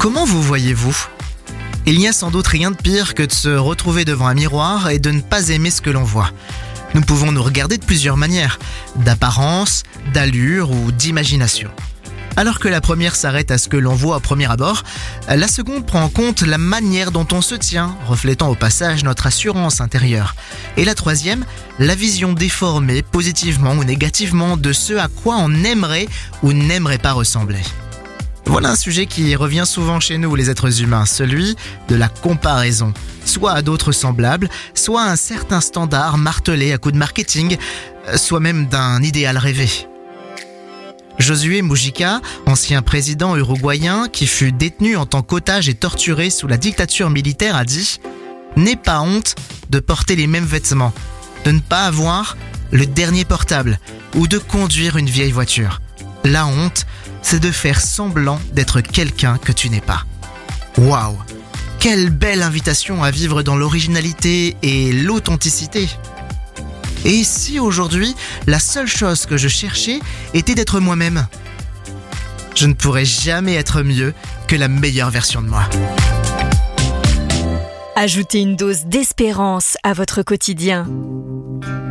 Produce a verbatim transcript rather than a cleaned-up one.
Comment vous voyez-vous ? Il n'y a sans doute rien de pire que de se retrouver devant un miroir et de ne pas aimer ce que l'on voit. Nous pouvons nous regarder de plusieurs manières, d'apparence, d'allure ou d'imagination. Alors que la première s'arrête à ce que l'on voit au premier abord, la seconde prend en compte la manière dont on se tient, reflétant au passage notre assurance intérieure. Et la troisième, la vision déformée, positivement ou négativement, de ce à quoi on aimerait ou n'aimerait pas ressembler. Voilà un sujet qui revient souvent chez nous les êtres humains, celui de la comparaison. Soit à d'autres semblables, soit à un certain standard martelé à coups de marketing, soit même d'un idéal rêvé. Josué Mujica, ancien président uruguayen qui fut détenu en tant qu'otage et torturé sous la dictature militaire, a dit « N'aie pas honte de porter les mêmes vêtements, de ne pas avoir le dernier portable ou de conduire une vieille voiture. La honte, c'est de faire semblant d'être quelqu'un que tu n'es pas. » Waouh ! Quelle belle invitation à vivre dans l'originalité et l'authenticité. Et si aujourd'hui, la seule chose que je cherchais était d'être moi-même ? Je ne pourrais jamais être mieux que la meilleure version de moi. Ajoutez une dose d'espérance à votre quotidien.